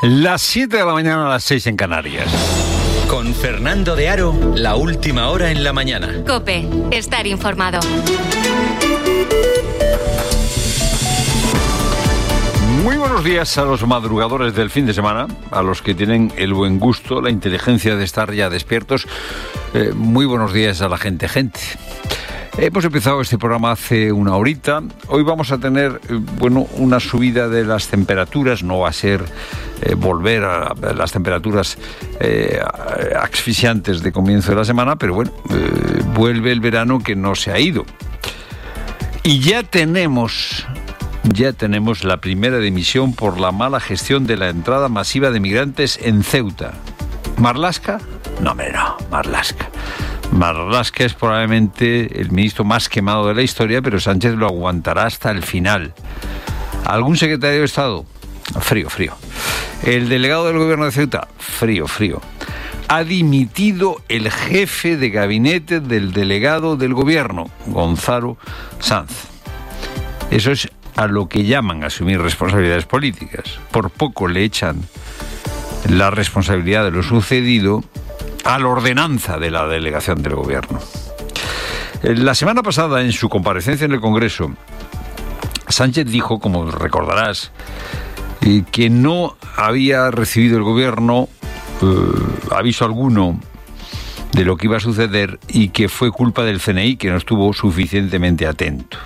Las 7 de la mañana a las 6 en Canarias. Con Fernando de Aro, la última hora en la mañana. COPE, estar informado. Muy buenos días a los madrugadores del fin de semana, a los que tienen el buen gusto, la inteligencia de estar ya despiertos. Muy buenos días a la gente. Hemos empezado este programa hace una horita. Hoy vamos a tener, una subida de las temperaturas. No va a ser volver a las temperaturas asfixiantes de comienzo de la semana, pero vuelve el verano que no se ha ido. Y ya tenemos la primera dimisión por la mala gestión de la entrada masiva de migrantes en Ceuta. ¿Marlaska? No, Marlaska. Marlaska es probablemente el ministro más quemado de la historia, pero Sánchez lo aguantará hasta el final. ¿Algún secretario de Estado? Frío. El delegado del gobierno de Ceuta, frío. Ha dimitido el jefe de gabinete del delegado del gobierno, Gonzalo Sanz. Eso es a lo que llaman asumir responsabilidades políticas. Por poco le echan la responsabilidad de lo sucedido a la ordenanza de la delegación del gobierno. La semana pasada, en su comparecencia en el Congreso, Sánchez dijo, como recordarás, que no había recibido el gobierno aviso alguno de lo que iba a suceder y que fue culpa del CNI, que no estuvo suficientemente atento.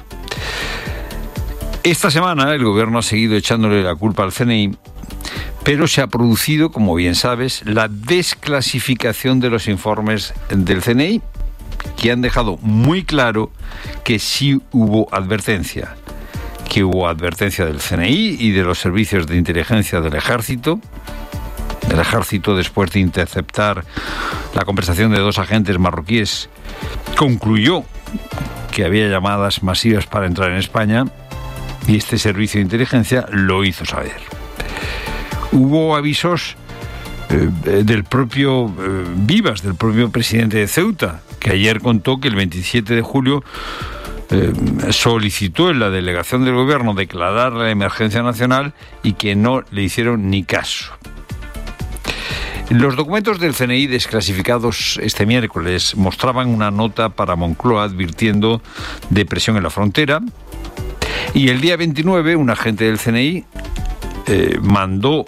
Esta semana el gobierno ha seguido echándole la culpa al CNI, pero se ha producido, como bien sabes, la desclasificación de los informes del CNI, que han dejado muy claro que sí hubo advertencia. Que hubo advertencia del CNI y de los servicios de inteligencia del ejército. El ejército, después de interceptar la conversación de 2 agentes marroquíes, concluyó que había llamadas masivas para entrar en España, y este servicio de inteligencia lo hizo saber. Hubo avisos del propio Vivas, del propio presidente de Ceuta, que ayer contó que el 27 de julio solicitó en la delegación del gobierno declarar la emergencia nacional y que no le hicieron ni caso. Los documentos del CNI desclasificados este miércoles mostraban una nota para Moncloa advirtiendo de presión en la frontera, y el día 29 un agente del CNI mandó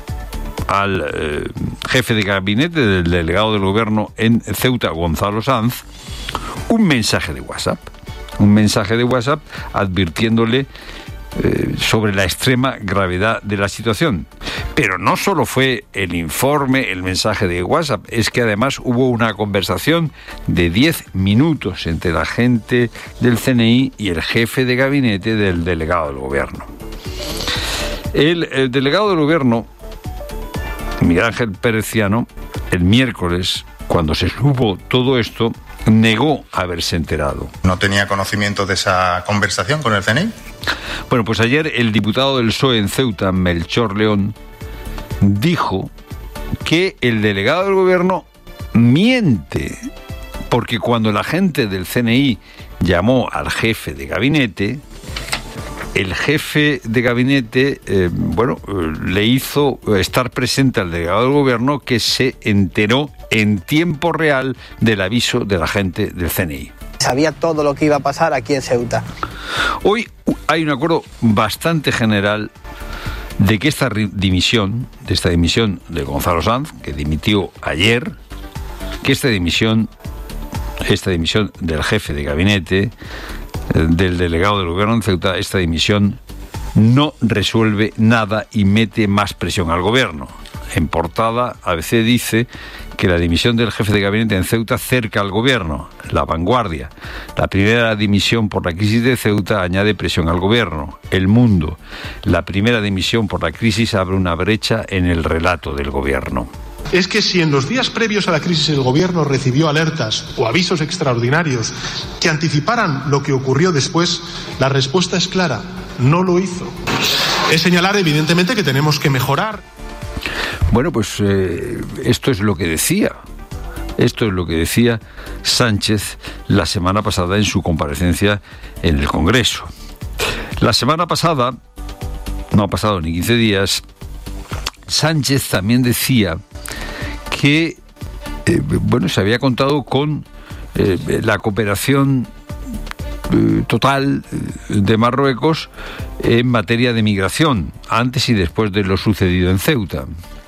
al jefe de gabinete del delegado del gobierno en Ceuta, Gonzalo Sanz, un mensaje de WhatsApp advirtiéndole sobre la extrema gravedad de la situación. Pero no solo fue el informe, el mensaje de WhatsApp, es que además hubo una conversación de 10 minutos entre el agente del CNI y el jefe de gabinete del delegado del gobierno. El delegado del gobierno, Miguel Ángel Pereciano, el miércoles, cuando se supo todo esto, negó haberse enterado. ¿No tenía conocimiento de esa conversación con el CNI? Bueno, pues ayer el diputado del PSOE en Ceuta, Melchor León, dijo que el delegado del gobierno miente, porque cuando la gente del CNI llamó al jefe de gabinete, el jefe de gabinete le hizo estar presente al delegado del gobierno, que se enteró en tiempo real del aviso de la gente del CNI. Sabía todo lo que iba a pasar aquí en Ceuta. Hoy hay un acuerdo bastante general de que esta dimisión de Gonzalo Sanz, que dimitió ayer, que esta dimisión del jefe de gabinete, del delegado del gobierno en Ceuta, esta dimisión no resuelve nada y mete más presión al gobierno. En portada, ABC dice que la dimisión del jefe de gabinete en Ceuta cerca al gobierno. La Vanguardia: la primera dimisión por la crisis de Ceuta añade presión al gobierno. El Mundo: la primera dimisión por la crisis abre una brecha en el relato del gobierno. Es que si en los días previos a la crisis el gobierno recibió alertas o avisos extraordinarios que anticiparan lo que ocurrió después, la respuesta es clara: no lo hizo. Es señalar evidentemente que tenemos que mejorar. Bueno, pues esto es lo que decía Sánchez la semana pasada en su comparecencia en el Congreso. La semana pasada, no ha pasado ni 15 días, Sánchez también decía que se había contado con la cooperación total de Marruecos en materia de migración, antes y después de lo sucedido en Ceuta.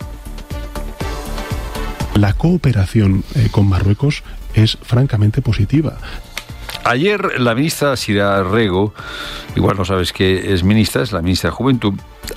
La cooperación con Marruecos es francamente positiva. Ayer la ministra Sira Rego, igual no sabes que es ministra, es la ministra de Juventud,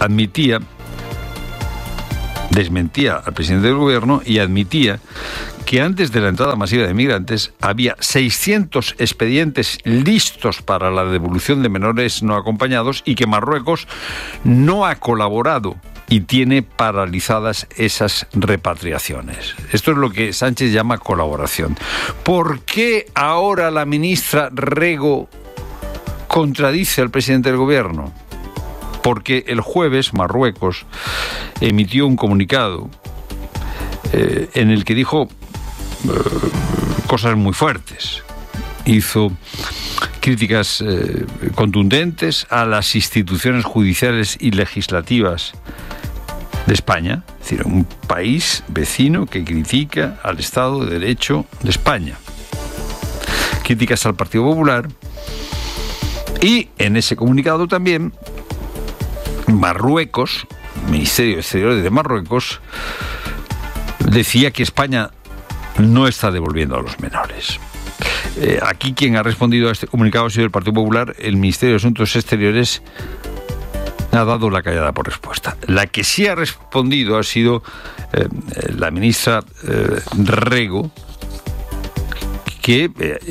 desmentía al presidente del gobierno y admitía que antes de la entrada masiva de migrantes había 600 expedientes listos para la devolución de menores no acompañados y que Marruecos no ha colaborado y tiene paralizadas esas repatriaciones. Esto es lo que Sánchez llama colaboración. ¿Por qué ahora la ministra Rego contradice al presidente del gobierno? Porque el jueves Marruecos emitió un comunicado en el que dijo cosas muy fuertes. Hizo críticas contundentes a las instituciones judiciales y legislativas de España, es decir, un país vecino que critica al Estado de Derecho de España. Críticas al Partido Popular, y en ese comunicado también Marruecos, Ministerio de Exteriores de Marruecos, decía que España no está devolviendo a los menores. Aquí quien ha respondido a este comunicado ha sido el Partido Popular. El Ministerio de Asuntos Exteriores ha dado la callada por respuesta. La que sí ha respondido ha sido la ministra Rego, que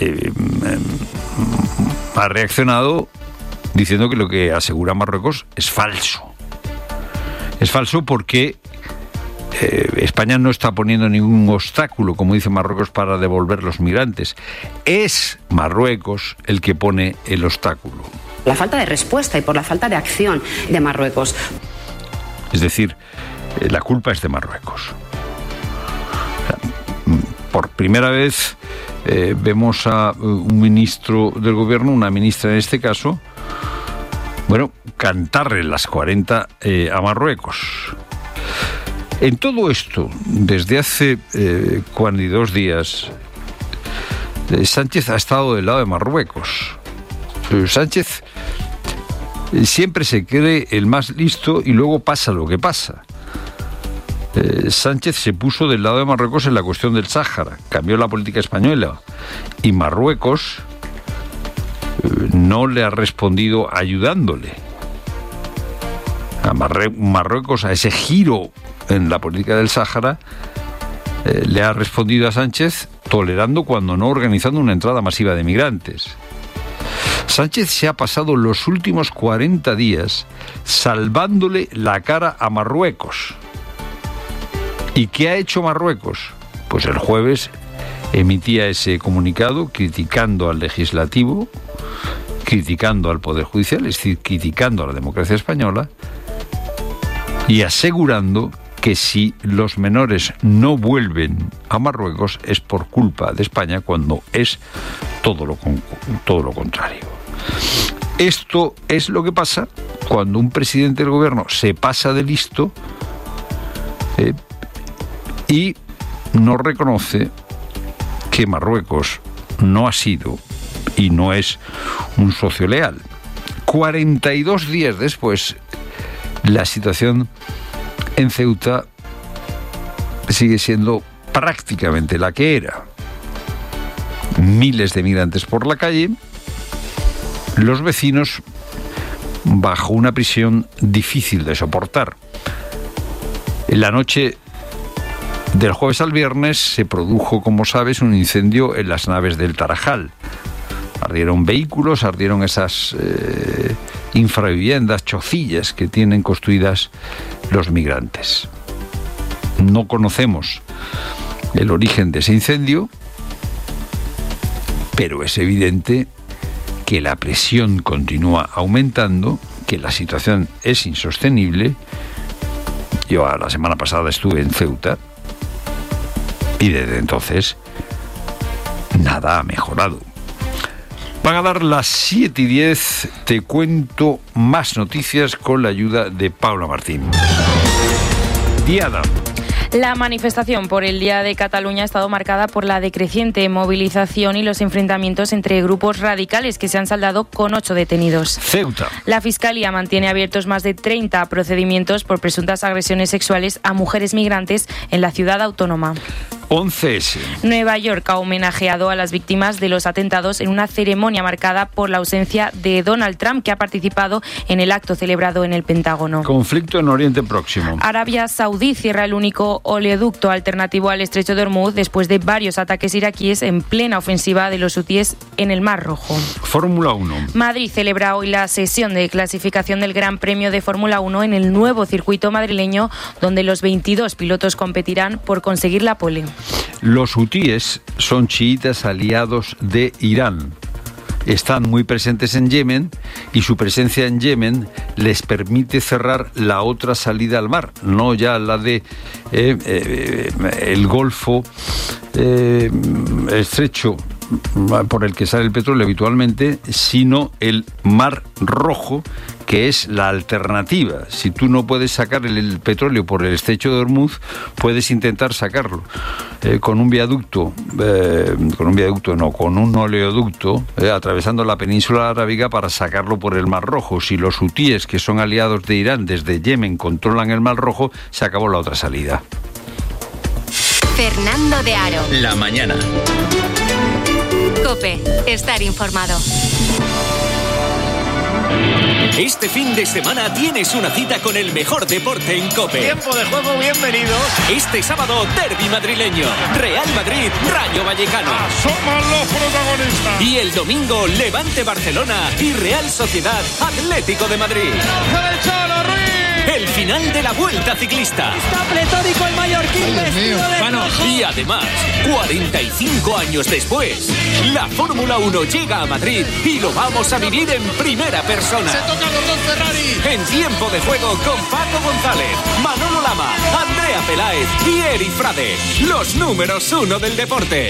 ha reaccionado diciendo que lo que asegura Marruecos es falso. Es falso porque España no está poniendo ningún obstáculo, como dice Marruecos, para devolver los migrantes. Es Marruecos el que pone el obstáculo. La falta de respuesta y por la falta de acción de Marruecos. Es decir, la culpa es de Marruecos. Por primera vez vemos a un ministro del gobierno, una ministra en este caso, cantarle las 40 a Marruecos. En todo esto, desde hace 42 días, Sánchez ha estado del lado de Marruecos. Sánchez siempre se cree el más listo y luego pasa lo que pasa. Sánchez se puso del lado de Marruecos en la cuestión del Sáhara, cambió la política española, y Marruecos no le ha respondido ayudándole. A Marruecos, a ese giro en la política del Sáhara, le ha respondido a Sánchez tolerando, cuando no organizando, una entrada masiva de migrantes. Sánchez se ha pasado los últimos 40 días salvándole la cara a Marruecos. ¿Y qué ha hecho Marruecos? Pues el jueves emitía ese comunicado criticando al legislativo, criticando al Poder Judicial, es decir, criticando a la democracia española, y asegurando que si los menores no vuelven a Marruecos es por culpa de España, cuando es todo lo contrario. Esto es lo que pasa cuando un presidente del gobierno se pasa de listo y no reconoce que Marruecos no ha sido y no es un socio leal. 42 días después, la situación en Ceuta sigue siendo prácticamente la que era. Miles de migrantes por la calle, los vecinos bajo una presión difícil de soportar. En la noche del jueves al viernes se produjo, como sabes, un incendio en las naves del Tarajal. Ardieron vehículos, ardieron esas infraviviendas, chocillas que tienen construidas los migrantes. No conocemos el origen de ese incendio, pero es evidente que la presión continúa aumentando, que la situación es insostenible. Yo la semana pasada estuve en Ceuta y desde entonces nada ha mejorado. Van a dar las 7:10, te cuento más noticias con la ayuda de Paula Martín. Diana. La manifestación por el Día de Cataluña ha estado marcada por la decreciente movilización y los enfrentamientos entre grupos radicales que se han saldado con 8 detenidos. Ceuta. La Fiscalía mantiene abiertos más de 30 procedimientos por presuntas agresiones sexuales a mujeres migrantes en la ciudad autónoma. 11S. Nueva York ha homenajeado a las víctimas de los atentados en una ceremonia marcada por la ausencia de Donald Trump, que ha participado en el acto celebrado en el Pentágono. Conflicto en Oriente Próximo. Arabia Saudí cierra el único oleoducto alternativo al estrecho de Hormuz después de varios ataques iraquíes en plena ofensiva de los hutíes en el Mar Rojo. Fórmula 1. Madrid celebra hoy la sesión de clasificación del Gran Premio de Fórmula 1 en el nuevo circuito madrileño, donde los 22 pilotos competirán por conseguir la pole. Los hutíes son chiitas aliados de Irán. Están muy presentes en Yemen y su presencia en Yemen les permite cerrar la otra salida al mar, no ya la de el Golfo estrecho por el que sale el petróleo habitualmente, sino el Mar Rojo, que es la alternativa. Si tú no puedes sacar el petróleo por el estrecho de Hormuz, puedes intentar sacarlo con un oleoducto atravesando la península arábiga para sacarlo por el Mar Rojo. Si los hutíes, que son aliados de Irán desde Yemen, controlan el Mar Rojo, se acabó la otra salida. Fernando de Aro. La mañana. COPE. Estar informado. Este fin de semana tienes una cita con el mejor deporte en COPE. Tiempo de juego, bienvenidos. Este sábado, derbi madrileño. Real Madrid, Rayo Vallecano. Somos los protagonistas. Y el domingo, Levante Barcelona y Real Sociedad Atlético de Madrid. El final de la Vuelta Ciclista. Está pletórico el mallorquín vestido de rojo. Y además, 45 años después, la Fórmula 1 llega a Madrid y lo vamos a vivir en primera persona. Se tocan los dos Ferrari. En tiempo de juego con Paco González, Manolo Lama, Andrea Peláez y Eri Frade. Los números 1 del deporte.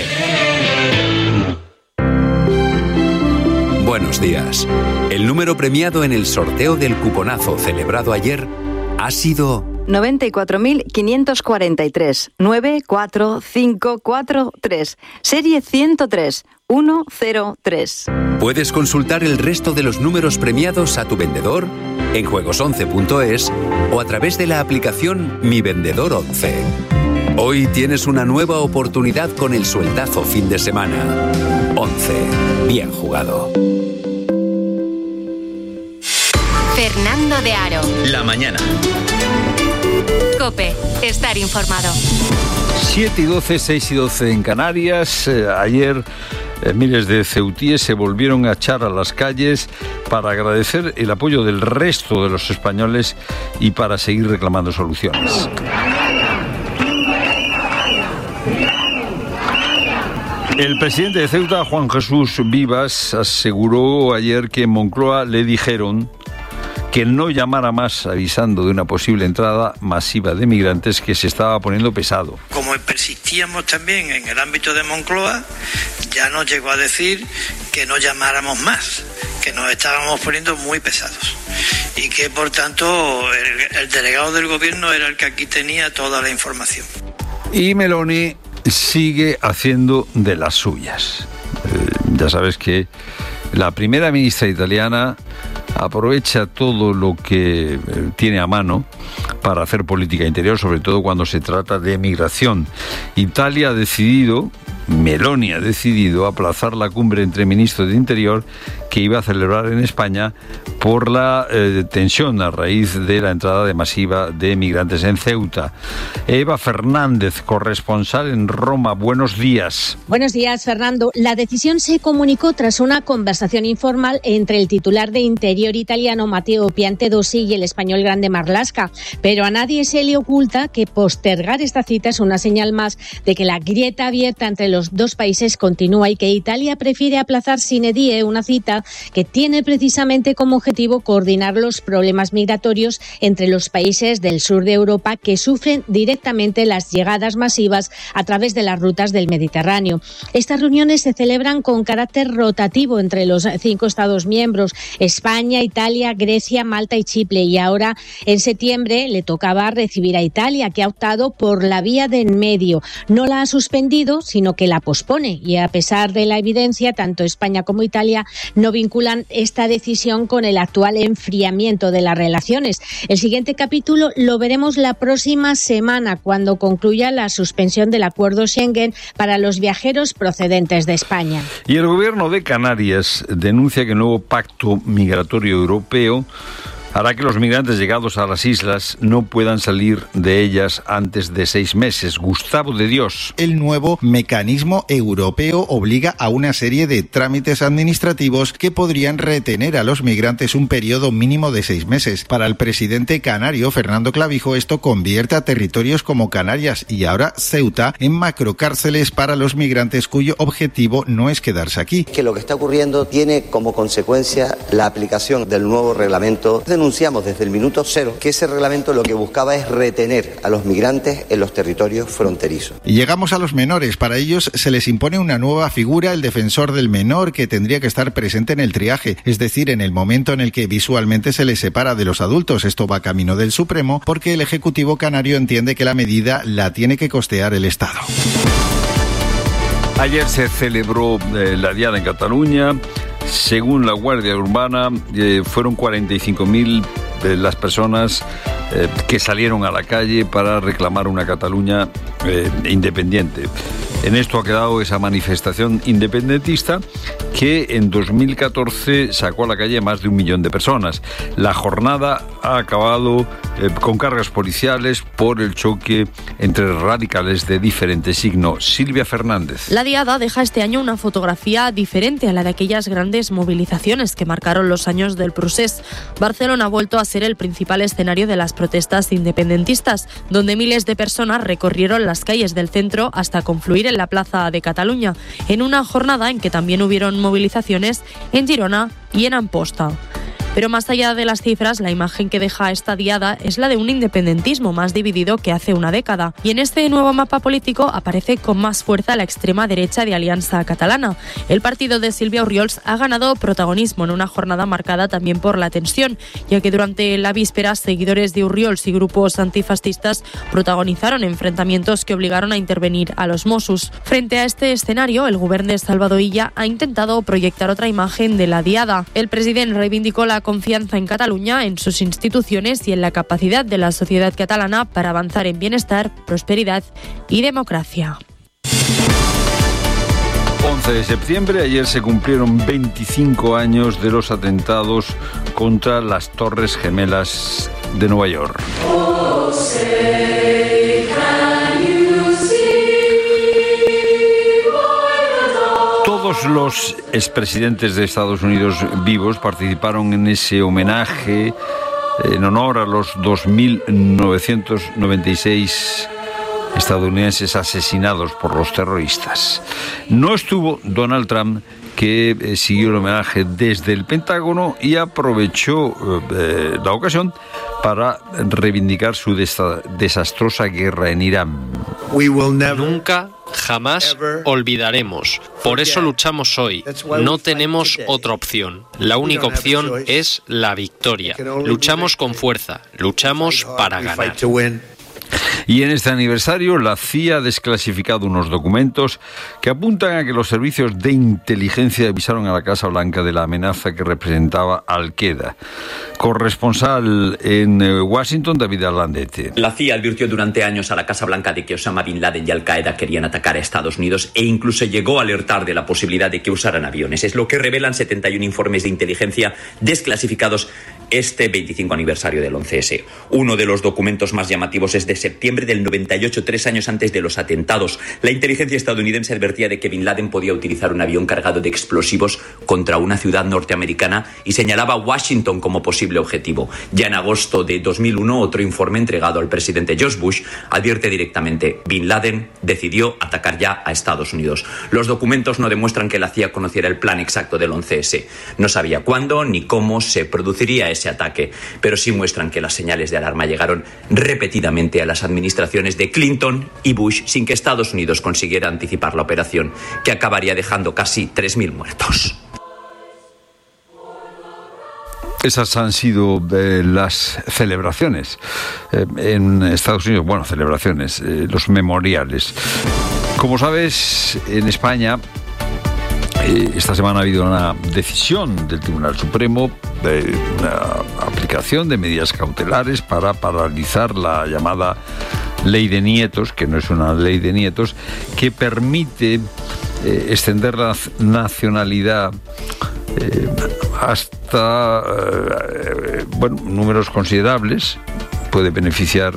Buenos días. El número premiado en el sorteo del cuponazo celebrado ayer ha sido 94.543 94543, serie 103 103. Puedes consultar el resto de los números premiados a tu vendedor en juegos11.es o a través de la aplicación Mi Vendedor 11. Hoy tienes una nueva oportunidad con el sueldazo fin de semana. 11. Bien jugado. Fernando de Aro. La mañana. COPE. Estar informado. 7:12, 6:12 en Canarias. Ayer miles de ceutíes se volvieron a echar a las calles para agradecer el apoyo del resto de los españoles y para seguir reclamando soluciones. El presidente de Ceuta, Juan Jesús Vivas, aseguró ayer que en Moncloa le dijeron que no llamara más avisando de una posible entrada masiva de migrantes que se estaba poniendo pesado. Como persistíamos también en el ámbito de Moncloa, ya nos llegó a decir que no llamáramos más, que nos estábamos poniendo muy pesados y que por tanto el delegado del gobierno era el que aquí tenía toda la información. Y Meloni sigue haciendo de las suyas. Ya sabes que la primera ministra italiana aprovecha todo lo que tiene a mano para hacer política interior, sobre todo cuando se trata de migración. Italia ha decidido, Meloni ha decidido aplazar la cumbre entre ministros de Interior que iba a celebrar en España por la tensión a raíz de la entrada masiva de migrantes en Ceuta. Eva Fernández, corresponsal en Roma. Buenos días. Buenos días, Fernando. La decisión se comunicó tras una conversación informal entre el titular de Interior italiano Matteo Piantedosi y el español Grande Marlaska, pero a nadie se le oculta que postergar esta cita es una señal más de que la grieta abierta entre los dos países continúa y que Italia prefiere aplazar sine die una cita que tiene precisamente como objetivo objetivo coordinar los problemas migratorios entre los países del sur de Europa que sufren directamente las llegadas masivas a través de las rutas del Mediterráneo. Estas reuniones se celebran con carácter rotativo entre los 5 Estados miembros, España, Italia, Grecia, Malta y Chipre, y ahora en septiembre le tocaba recibir a Italia, que ha optado por la vía de en medio. No la ha suspendido, sino que la pospone, y a pesar de la evidencia, tanto España como Italia no vinculan esta decisión con el actual enfriamiento de las relaciones. El siguiente capítulo lo veremos la próxima semana, cuando concluya la suspensión del acuerdo Schengen para los viajeros procedentes de España. Y el gobierno de Canarias denuncia que el nuevo pacto migratorio europeo hará que los migrantes llegados a las islas no puedan salir de ellas antes de 6 meses. Gustavo de Dios. El nuevo mecanismo europeo obliga a una serie de trámites administrativos que podrían retener a los migrantes un periodo mínimo de 6 meses. Para el presidente canario, Fernando Clavijo, esto convierte a territorios como Canarias y ahora Ceuta en macrocárceles para los migrantes cuyo objetivo no es quedarse aquí. Que lo que está ocurriendo tiene como consecuencia la aplicación del nuevo reglamento. Denunciamos desde el minuto cero que ese reglamento lo que buscaba es retener a los migrantes en los territorios fronterizos. Y llegamos a los menores. Para ellos se les impone una nueva figura, el defensor del menor, que tendría que estar presente en el triaje, es decir, en el momento en el que visualmente se les separa de los adultos. Esto va camino del Supremo porque el Ejecutivo canario entiende que la medida la tiene que costear el Estado. Ayer se celebró la Diada en Cataluña. Según la Guardia Urbana, fueron 45.000 las personas que salieron a la calle para reclamar una Cataluña independiente. En esto ha quedado esa manifestación independentista que en 2014 sacó a la calle más de 1 millón de personas. La jornada ha acabado con cargas policiales por el choque entre radicales de diferente signo. Silvia Fernández. La Diada deja este año una fotografía diferente a la de aquellas grandes movilizaciones que marcaron los años del Procés. Barcelona ha vuelto a ser el principal escenario de las protestas independentistas, donde miles de personas recorrieron las calles del centro hasta confluir en la Plaza de Cataluña, en una jornada en que también hubieron movilizaciones en Girona y en Amposta. Pero más allá de las cifras, la imagen que deja esta diada es la de un independentismo más dividido que hace una década. Y en este nuevo mapa político aparece con más fuerza la extrema derecha de Alianza Catalana. El partido de Sílvia Orriols ha ganado protagonismo en una jornada marcada también por la tensión, ya que durante la víspera seguidores de Orriols y grupos antifascistas protagonizaron enfrentamientos que obligaron a intervenir a los Mossos. Frente a este escenario, el gobierno de Salvador Illa ha intentado proyectar otra imagen de la diada. El presidente reivindicó la confianza en Cataluña, en sus instituciones y en la capacidad de la sociedad catalana para avanzar en bienestar, prosperidad y democracia. 11 de septiembre, ayer se cumplieron 25 años de los atentados contra las Torres Gemelas de Nueva York. Todos los expresidentes de Estados Unidos vivos participaron en ese homenaje en honor a los 2.996 estadounidenses asesinados por los terroristas. No estuvo Donald Trump, que siguió el homenaje desde el Pentágono y aprovechó la ocasión para reivindicar su desastrosa guerra en Irán. Nunca, jamás olvidaremos. Por eso luchamos hoy. No tenemos otra opción. La única opción es la victoria. Luchamos con fuerza. Luchamos para ganar. Y en este aniversario, la CIA ha desclasificado unos documentos que apuntan a que los servicios de inteligencia avisaron a la Casa Blanca de la amenaza que representaba Al-Qaeda. Corresponsal en Washington, David Arlandete. La CIA advirtió durante años a la Casa Blanca de que Osama Bin Laden y Al-Qaeda querían atacar a Estados Unidos e incluso llegó a alertar de la posibilidad de que usaran aviones. Es lo que revelan 71 informes de inteligencia desclasificados este 25 aniversario del 11S. Uno de los documentos más llamativos es de septiembre del 98, 3 años antes de los atentados. La inteligencia estadounidense advertía de que Bin Laden podía utilizar un avión cargado de explosivos contra una ciudad norteamericana y señalaba a Washington como posible objetivo. Ya en agosto de 2001, otro informe entregado al presidente George Bush advierte directamente: Bin Laden decidió atacar ya a Estados Unidos. Los documentos no demuestran que la CIA conociera el plan exacto del 11S. No sabía cuándo ni cómo se produciría ese ataque, pero sí muestran que las señales de alarma llegaron repetidamente a las administraciones de Clinton y Bush sin que Estados Unidos consiguiera anticipar la operación, que acabaría dejando casi 3.000 muertos. Esas han sido las celebraciones en Estados Unidos. Bueno, celebraciones, los memoriales. Como sabes, en España esta semana ha habido una decisión del Tribunal Supremo de una aplicación de medidas cautelares para paralizar la llamada ley de nietos, que no es una ley de nietos, que permite extender la nacionalidad hasta números considerables. Puede beneficiar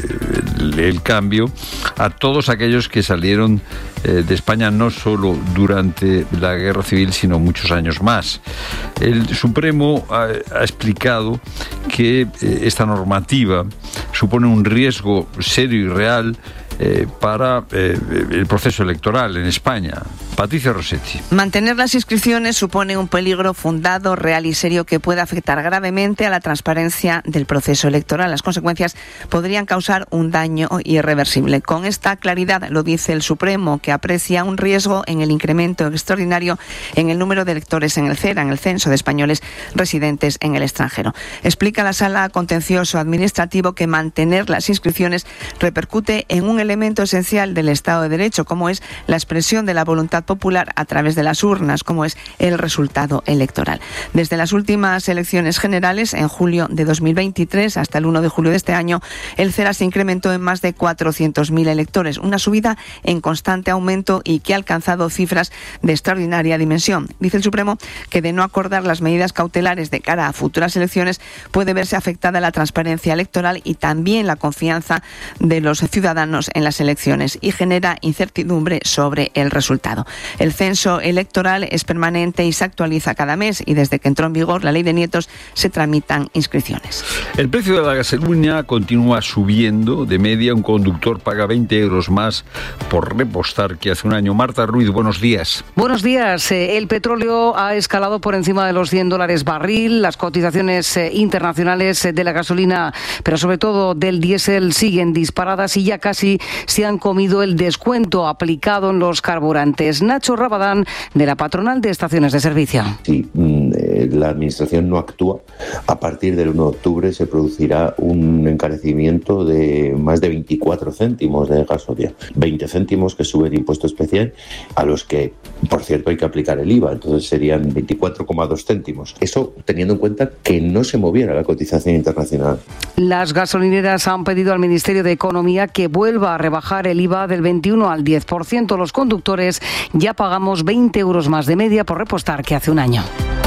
el cambio a todos aquellos que salieron de España no solo durante la Guerra Civil, sino muchos años más. El Supremo ha explicado que esta normativa supone un riesgo serio y real para el proceso electoral en España. Patricia Rossetti. Mantener las inscripciones supone un peligro fundado, real y serio que puede afectar gravemente a la transparencia del proceso electoral. Las consecuencias podrían causar un daño irreversible. Con esta claridad lo dice el Supremo, que aprecia un riesgo en el incremento extraordinario en el número de electores en el CERA, en el Censo de Españoles Residentes en el Extranjero. Explica la Sala Contencioso Administrativo que mantener las inscripciones repercute en un elemento esencial del Estado de Derecho, como es la expresión de la voluntad popular a través de las urnas, como es el resultado electoral. Desde las últimas elecciones generales, en julio de 2023 hasta el 1 de julio de este año, el CERA se incrementó en más de 400.000 electores, una subida en constante aumento y que ha alcanzado cifras de extraordinaria dimensión. Dice el Supremo que de no acordar las medidas cautelares de cara a futuras elecciones puede verse afectada la transparencia electoral y también la confianza de los ciudadanos en las elecciones y genera incertidumbre sobre el resultado. El censo electoral es permanente y se actualiza cada mes y desde que entró en vigor la ley de nietos se tramitan inscripciones. El precio de la gasolina continúa subiendo. De media, un conductor paga 20 euros más por repostar que hace un año. Marta Ruiz, buenos días. Buenos días. El petróleo ha escalado por encima de los $100 barril. Las cotizaciones internacionales de la gasolina, pero sobre todo del diésel, siguen disparadas y ya casi se han comido el descuento aplicado en los carburantes. Nacho Rabadán, de la patronal de estaciones de servicio. Si la Administración no actúa, a partir del 1 de octubre se producirá un encarecimiento de más de 24 céntimos de gasolina. 20 céntimos que sube el impuesto especial, a los que, por cierto, hay que aplicar el IVA. Entonces serían 24,2 céntimos. Eso teniendo en cuenta que no se moviera la cotización internacional. Las gasolineras han pedido al Ministerio de Economía que vuelva a rebajar el IVA del 21 al 10%. Los conductores ya pagamos 20 euros más de media por repostar que hace un año.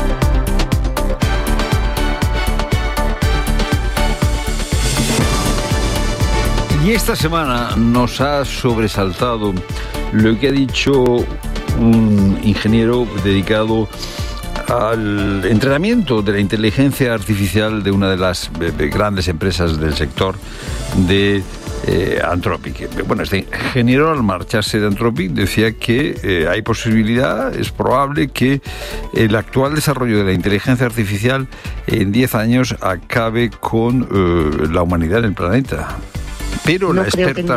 Y esta semana nos ha sobresaltado lo que ha dicho un ingeniero dedicado al entrenamiento de la inteligencia artificial de una de las grandes empresas del sector de Anthropic. Bueno, este ingeniero, al marcharse de Anthropic, decía que hay posibilidad, es probable que el actual desarrollo de la inteligencia artificial en 10 años acabe con la humanidad en el planeta. Pero la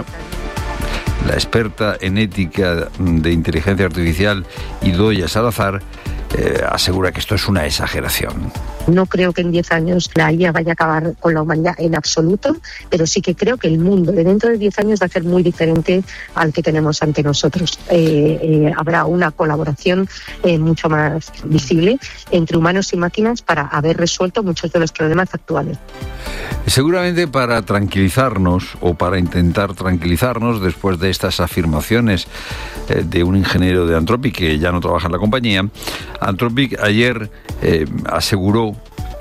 experta en ética de inteligencia artificial, Idoia Salazar, asegura que esto es una exageración. No creo que en 10 años la IA vaya a acabar con la humanidad en absoluto, pero sí que creo que el mundo de dentro de 10 años va a ser muy diferente al que tenemos ante nosotros. Habrá una colaboración mucho más visible entre humanos y máquinas para haber resuelto muchos de los problemas actuales. Seguramente para tranquilizarnos o para intentar tranquilizarnos después de estas afirmaciones de un ingeniero de Anthropic que ya no trabaja en la compañía, Anthropic ayer aseguró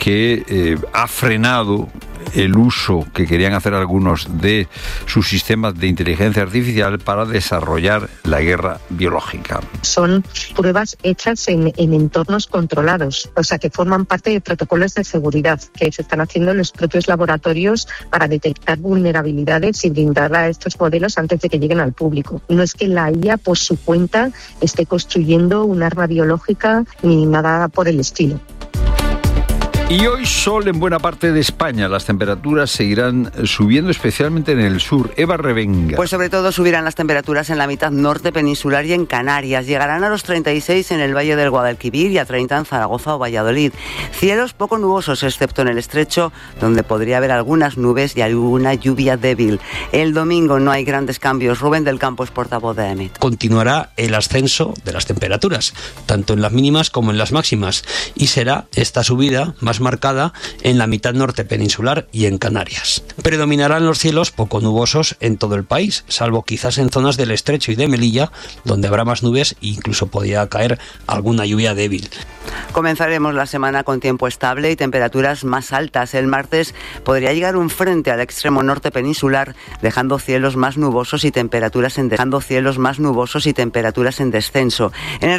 que ha frenado el uso que querían hacer algunos de sus sistemas de inteligencia artificial para desarrollar la guerra biológica. Son pruebas hechas en entornos controlados, o sea, que forman parte de protocolos de seguridad que se están haciendo en los propios laboratorios para detectar vulnerabilidades y brindar a estos modelos antes de que lleguen al público. No es que la IA por su cuenta esté construyendo un arma biológica ni nada por el estilo. Y hoy sol en buena parte de España. Las temperaturas seguirán subiendo, especialmente en el sur. Eva Revenga. Pues sobre todo subirán las temperaturas en la mitad norte peninsular y en Canarias. Llegarán a los 36 en el Valle del Guadalquivir y a 30 en Zaragoza o Valladolid. Cielos poco nubosos, excepto en el estrecho, donde podría haber algunas nubes y alguna lluvia débil. El domingo no hay grandes cambios. Rubén del Campo es portavoz de EMIT. Continuará el ascenso de las temperaturas, tanto en las mínimas como en las máximas, y será esta subida más marcada en la mitad norte peninsular y en Canarias. Predominarán los cielos poco nubosos en todo el país, salvo quizás en zonas del estrecho y de Melilla, donde habrá más nubes e incluso podría caer alguna lluvia débil. Comenzaremos la semana con tiempo estable y temperaturas más altas. El martes podría llegar un frente al extremo norte peninsular, dejando cielos más nubosos y temperaturas en descenso.